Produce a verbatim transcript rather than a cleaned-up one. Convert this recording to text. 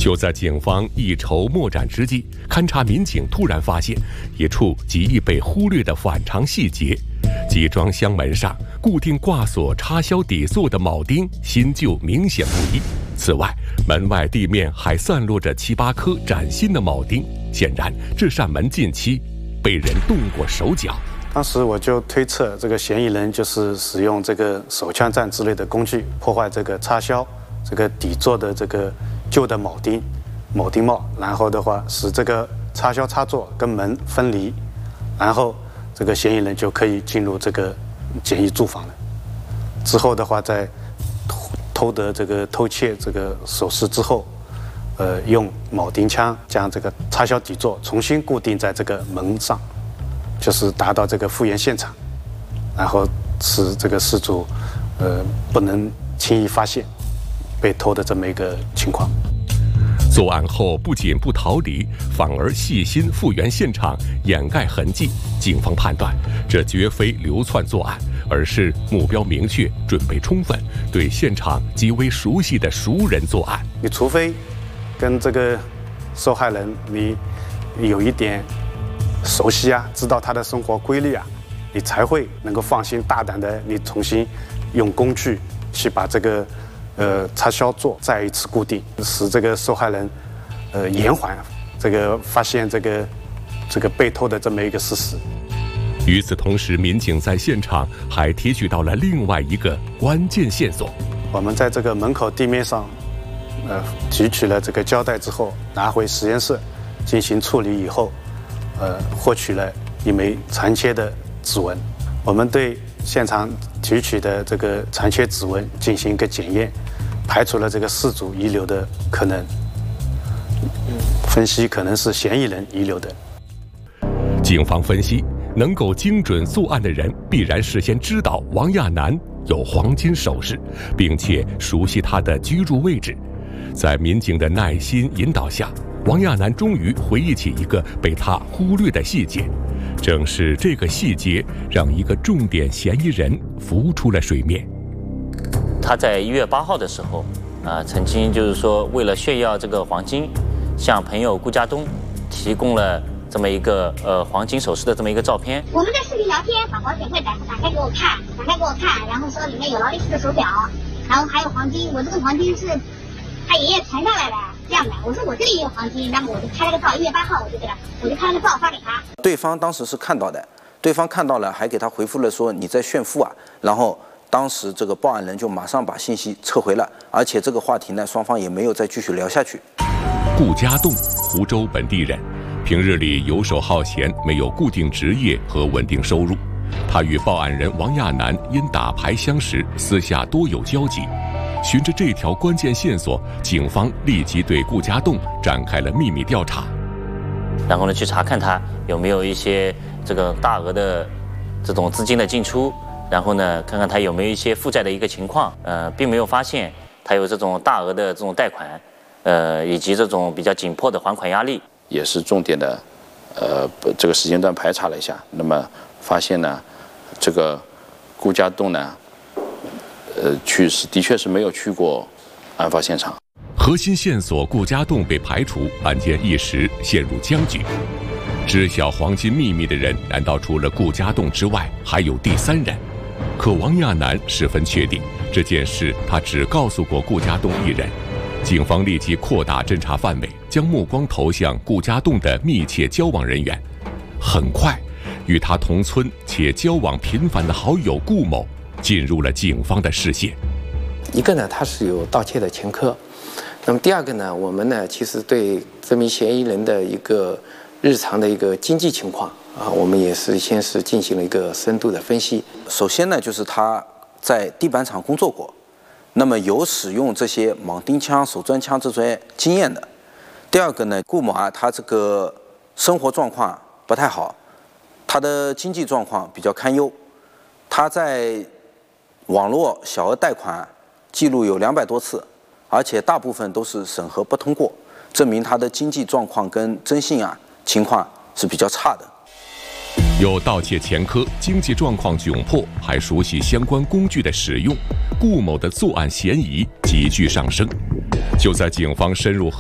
就在警方一筹莫展之际，勘查民警突然发现一处极易被忽略的反常细节：集装箱门上固定挂锁插销底座的铆钉新旧明显不一。此外，门外地面还散落着七八颗崭新的铆钉，显然这扇门近期被人动过手脚。 当时我就推测，这个嫌疑人就是使用这个手枪战之类的工具破坏这个插销、这个底座的这个旧的铆钉、铆钉帽，然后的话使这个插销插座跟门分离，然后这个嫌疑人就可以进入这个简易住房了。之后的话，在偷得这个偷窃这个首饰之后，呃，用铆钉枪将这个插销底座重新固定在这个门上，就是达到这个复原现场，然后使这个失主呃不能轻易发现被偷的这么一个情况。 作案后不仅不逃离，反而细心复原现场，掩盖痕迹。警方判断，这绝非流窜作案，而是目标明确、准备充分、对现场极为熟悉的熟人作案。 你除非跟这个受害人你有一点熟悉啊，知道他的生活规律啊，你才会能够放心大胆的你重新用工具去把这个呃插销座再一次固定，使这个受害人呃延缓这个发现这个这个被偷的这么一个事实。 与此同时，民警在现场还提取到了另外一个关键线索。 我们在这个门口地面上呃提取了这个胶带之后，拿回实验室进行处理以后，呃获取了一枚残缺的指纹。我们对现场提取的这个残缺指纹进行一个检验，排除了这个失主遗留的可能，分析可能是嫌疑人遗留的。 警方分析，能够精准作案的人必然事先知道王亚楠有黄金首饰，并且熟悉他的居住位置。在民警的耐心引导下，王亚楠终于回忆起一个被他忽略的细节。正是这个细节，让一个重点嫌疑人浮出了水面。 他在一月八号的时候，啊、呃，曾经就是说为了炫耀这个黄金，向朋友顾家东提供了这么一个呃黄金首饰的这么一个照片。 我们在视频聊天，把保险柜打打开给我看，打开给我看，然后说里面有劳力士的手表，然后还有黄金。我这个黄金是他爷爷传下来的，这样的。我说我这里也有黄金，那么我就拍了个照，一月八号我就给他，我就拍了个照发给他。 对方当时是看到的，对方看到了，还给他回复了说你在炫富啊，然后当时这个报案人就马上把信息撤回了，而且这个话题呢，双方也没有再继续聊下去。 顾家栋，湖州本地人，平日里游手好闲，没有固定职业和稳定收入。他与报案人王亚楠因打牌相识，私下多有交集。循着这条关键线索，警方立即对顾家栋展开了秘密调查。 然后呢，去查看他有没有一些这个大额的这种资金的进出，然后呢，看看他有没有一些负债的一个情况。呃，并没有发现他有这种大额的这种贷款，呃，以及这种比较紧迫的还款压力。 也是重点的，呃，这个时间段排查了一下，那么发现呢，这个顾家栋呢，呃，去是的确是没有去过案发现场。 核心线索顾家栋被排除，案件一时陷入僵局。知晓黄金秘密的人，难道除了顾家栋之外还有第三人？可王亚楠十分确定这件事，他只告诉过顾家栋一人。警方立即扩大侦查范围，将目光投向顾家栋的密切交往人员。很快，与他同村且交往频繁的好友顾某进入了警方的视线。 一个呢，他是有盗窃的前科；那么第二个呢，我们呢其实对这名嫌疑人的一个日常的一个经济情况啊，我们也是先是进行了一个深度的分析。 首先呢，就是他在地板厂工作过。那么有使用这些铆钉枪、手钻枪这些经验的。第二个呢，顾某啊，他这个生活状况不太好，他的经济状况比较堪忧，他在网络小额贷款记录有两百多次，而且大部分都是审核不通过，证明他的经济状况跟征信啊情况是比较差的。 有盗窃前科，经济状况窘迫，还熟悉相关工具的使用，顾某的作案嫌疑急剧上升。就在警方深入核